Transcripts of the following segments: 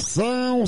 São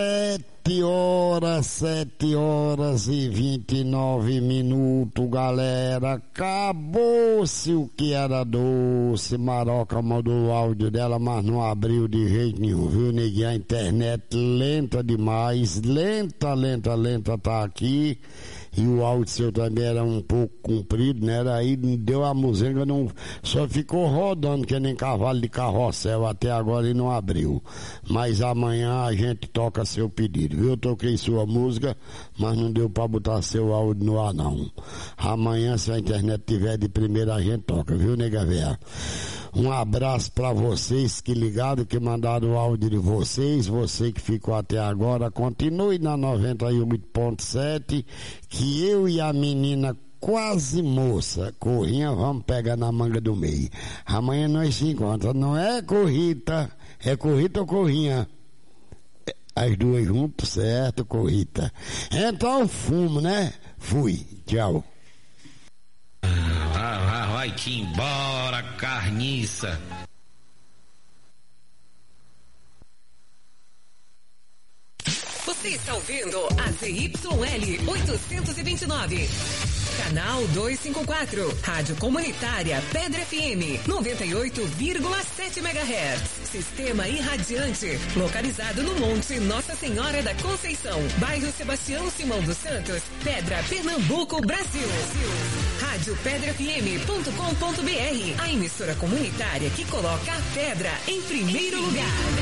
7h29, galera. Acabou-se o que era doce. Maroca mandou o áudio dela, mas não abriu de jeito nenhum, viu, neguinho? A internet lenta demais. Lenta tá aqui. E o áudio seu também era um pouco comprido, né? Aí deu a muzenga, não, só ficou rodando, que nem cavalo de carrossel até agora e não abriu. Mas amanhã a gente toca seu pedido, viu? Eu toquei sua música, mas não deu pra botar seu áudio no ar, não. Amanhã, se a internet tiver de primeira, a gente toca, viu, nega véia? Um abraço pra vocês que ligaram, que mandaram o áudio de vocês, você que ficou até agora, continue na 98.7, que eu e a menina quase moça, Corrinha, vamos pegar na manga do meio. Amanhã nós se encontramos, não é Corrita, é Corrita ou Corrinha? As duas juntas, certo, Corrita. Então fumo, né? Fui, tchau. Vai-te embora, carniça. Você está ouvindo a ZYL 829. Canal 254. Rádio Comunitária Pedra FM 98,7 MHz. Sistema irradiante. Localizado no Monte Nossa Senhora da Conceição. Bairro Sebastião Simão dos Santos. Pedra, Pernambuco, Brasil. Rádio PedraFM.com.br. A emissora comunitária que coloca a pedra em primeiro lugar.